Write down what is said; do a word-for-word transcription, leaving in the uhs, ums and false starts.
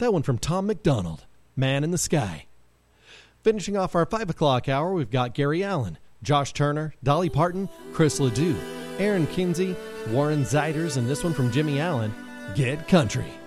That one from Tom McDonald, Man in the Sky. Finishing off our five o'clock hour, we've got Gary Allan, Josh Turner, Dolly Parton, Chris Ledoux, Aaron Kinsey, Warren Zeiders, and this one from Jimmy Allen, Get Country.